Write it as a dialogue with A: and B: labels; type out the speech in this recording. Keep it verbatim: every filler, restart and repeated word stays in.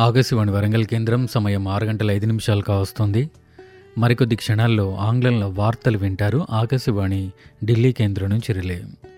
A: ఆకాశవాణి వరంగల్ కేంద్రం సమయం ఆరు గంటల ఐదు నిమిషాలు కావస్తుంది. మరికొద్ది క్షణాల్లో ఆంగ్లంలో వార్తలు వింటారు. ఆకాశవాణి ఢిల్లీ కేంద్రం నుంచి రిలే.